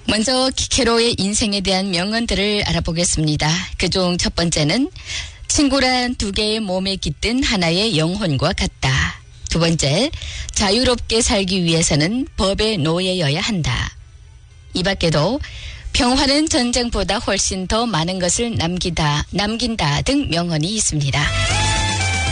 먼저 키케로의 인생에 대한 명언들을 알아보겠습니다. 그중 첫 번째는 친구란 두 개의 몸에 깃든 하나의 영혼과 같다. 두 번째, 자유롭게 살기 위해서는 법의 노예여야 한다. 이 밖에도 평화는 전쟁보다 훨씬 더 많은 것을 남긴다 등 명언이 있습니다.